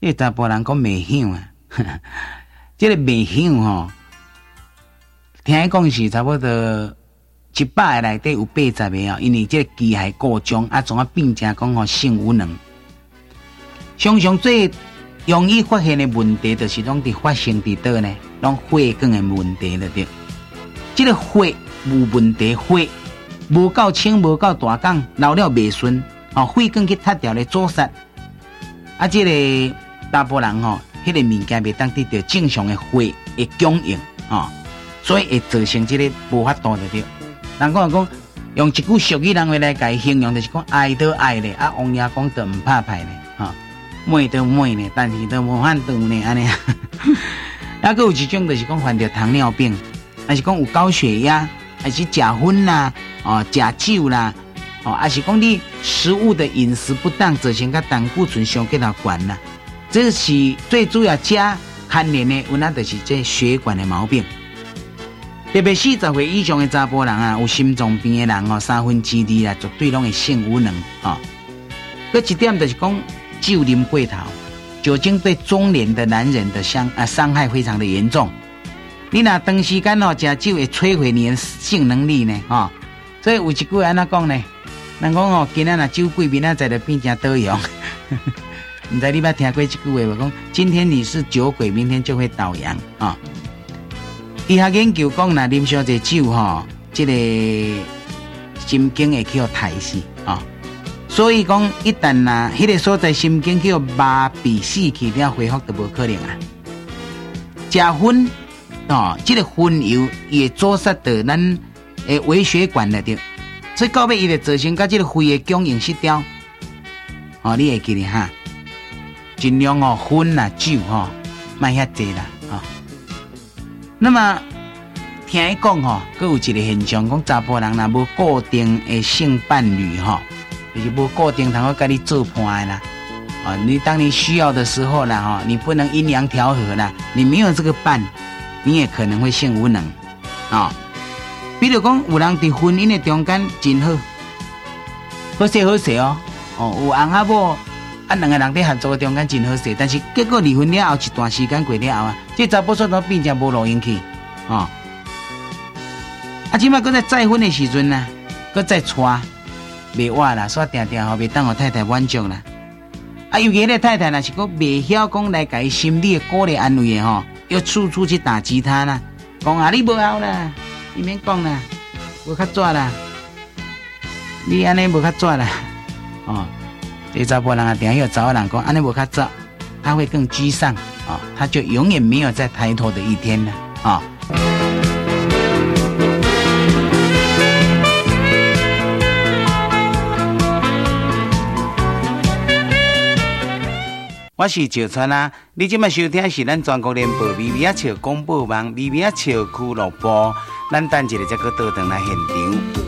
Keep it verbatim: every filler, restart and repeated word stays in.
这个查甫人讲袂响啊，呵呵这个袂响吼，听伊讲是差不多一百个内底有八十个啊，因为这个机械故障啊，总啊变成讲吼性无能。常常最容易发现的问题，就是拢伫发生伫倒呢，拢血管的问题了对。这个血有问题，血无够清，无够大缸，流了袂顺，哦，血管去塌掉咧阻塞。啊，这个大部分人吼，迄、那个物件袂当得到正常的血的供应，哦，所以会造成这个无法度的对。人讲讲用一句俗语人话来甲伊形容，就是讲爱都爱咧，啊，王爷讲都唔怕歹咧，哈、哦，美都美咧，但是都无法度呢，安尼。啊，佮有一种就是讲患着糖尿病，还是讲有高血压，还是食薰啦，哦，食酒啦。哦，还是讲你食物的饮食不当，造成个胆固醇上过头悬啦，这是最主要加牵连的，有那就是这血管的毛病。特别四十岁以上的查甫人啊，有心脏病的人哦，三分之二啊，绝对拢会性无能啊。佮、哦、一点就是讲酒啉过头，酒精对中年的男人的伤啊伤害非常的严重。你若长时间哦食酒，会摧毁你的性能力呢啊、哦。所以有一句安怎讲呢？人讲哦，今仔若酒鬼，明仔载就变成倒洋。唔知你捌听过这句话无？讲今天你是酒鬼，明天就会倒洋啊！医学研究讲，若啉上这酒吼，这个心经会去互抬死啊！所以讲，一旦若迄个所在心经去互麻痹死去，了恢复都无可能啊！食薰哦，这个薰油也阻塞到咱诶微血管了对。所以到尾伊就造成甲这个肺的供应失调，哦，你会记得哈，尽量哦薰啦酒吼，卖遐济啦，哦。那么听伊讲吼，佮有一个现象，讲查甫人若无固定的性伴侣吼，就是无固定通好甲你做伴的啦，啊、哦，你当你需要的时候啦，哈、哦，你不能阴阳调和啦，你没有这个伴，你也可能会性无能，啊、哦。比如讲，有人伫婚姻的中间真好，好势好势哦，哦，有翁仔某啊，两个人伫合作的中间真好势，但是结果离婚了后一段时间过了后啊，这查甫煞都变成无路用去，哦，啊，即摆搁在再婚的时阵呢，搁再娶，袂活啦，煞定定吼，袂当互太太满足啦，啊，尤其迄个太太若是搁袂晓讲来甲伊心理的鼓励安慰的吼，要处处去打击他啦，讲啊你无效啦。你免讲啦，无较早啦，你安尼无较早啦，哦，这查甫人啊，定有查某人讲安尼无较早，他会更沮丧啊、哦，他就永远没有再抬头的一天了啊。哦我是赵川啊，你今麦收听是咱全国联播微微啊笑广播网微微啊笑俱乐部，咱等一下再去倒转来现场。